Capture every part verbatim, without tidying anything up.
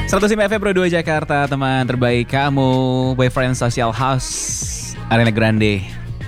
seratus lima F M Pro dua Jakarta, teman terbaik kamu, Boyfriend Social House, Ariana Grande.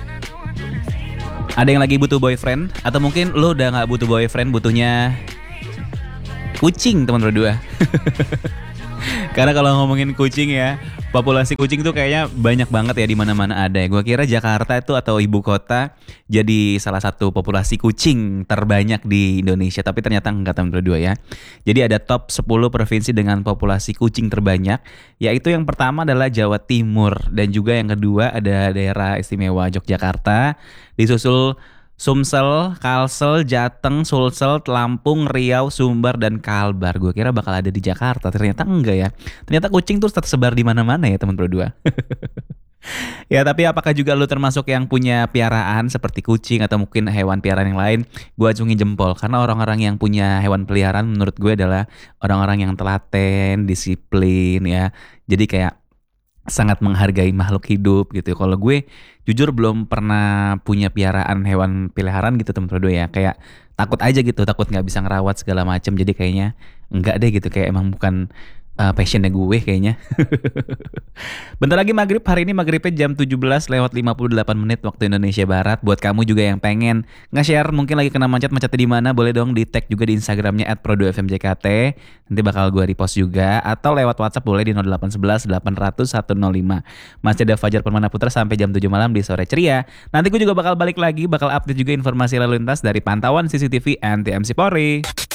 Ada yang lagi butuh boyfriend? Atau mungkin lo udah gak butuh boyfriend, butuhnya kucing, teman Pro dua. Karena kalau ngomongin kucing ya, populasi kucing tuh kayaknya banyak banget ya, di mana-mana ada ya. Gua kira Jakarta itu atau ibu kota jadi salah satu populasi kucing terbanyak di Indonesia, tapi ternyata enggak, teman dua ya. Jadi ada top sepuluh provinsi dengan populasi kucing terbanyak, yaitu yang pertama adalah Jawa Timur, dan juga yang kedua ada daerah istimewa Yogyakarta, disusul Sumsel, Kalsel, Jateng, Sulsel, Lampung, Riau, Sumbar, dan Kalbar. Gue kira bakal ada di Jakarta, ternyata enggak ya. Ternyata kucing tuh tersebar di mana-mana ya, teman berdua. Ya, tapi apakah juga lu termasuk yang punya piaraan seperti kucing atau mungkin hewan piaraan yang lain? Gue acungi jempol, karena orang-orang yang punya hewan peliharaan menurut gue adalah orang-orang yang telaten, disiplin ya. Jadi kayak sangat menghargai makhluk hidup gitu. Kalau gue jujur belum pernah punya piaraan hewan peliharaan gitu, teman berdua ya. Kayak takut aja gitu, takut nggak bisa ngerawat segala macam. Jadi kayaknya enggak deh gitu, kayak emang bukan uh, passionnya gue kayaknya. Bentar lagi maghrib, hari ini maghribnya jam tujuh belas lewat lima puluh delapan menit waktu Indonesia Barat. Buat kamu juga yang pengen nge-share, mungkin lagi kena macet-macetnya di mana, boleh dong di tag juga di Instagramnya at pro dua f m j k t. Nanti bakal gue repost juga, atau lewat WhatsApp boleh di nol delapan satu satu delapan nol nol satu nol lima. Masih ada Fajar Permana Putra sampai jam tujuh malam di Sore Ceria. Nanti gue juga bakal balik lagi, bakal update juga informasi lalu lintas dari pantauan C C T V N T M C Polri.